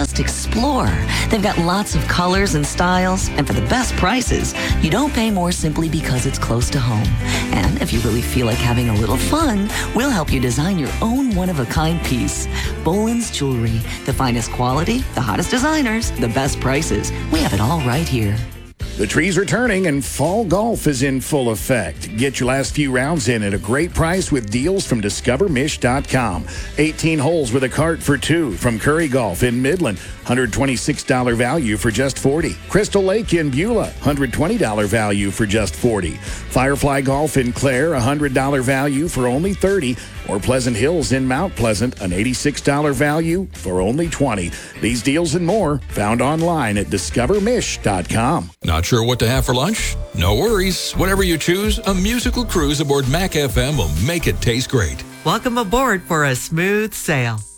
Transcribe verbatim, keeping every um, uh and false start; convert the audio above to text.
just explore. They've got lots of colors and styles, and for the best prices, you don't pay more simply because it's close to home. And if you really feel like having a little fun, we'll help you design your own one-of-a-kind piece. Boland's Jewelry, the finest quality, the hottest designers, the best prices. We have it all right here. The trees are turning and fall golf is in full effect. Get your last few rounds in at a great price with deals from discover mish dot com. eighteen holes with a cart for two from Curry Golf in Midland. one hundred twenty-six dollars value for just forty dollars. Crystal Lake in Beulah. one hundred twenty dollars value for just forty dollars. Firefly Golf in Clare. one hundred dollars value for only thirty dollars. Or Pleasant Hills in Mount Pleasant. An eighty-six dollars value for only twenty dollars. These deals and more found online at discover mish dot com. Not sure what to have for lunch? No worries. Whatever you choose, a musical cruise aboard Mac F M will make it taste great. Welcome aboard for a smooth sail.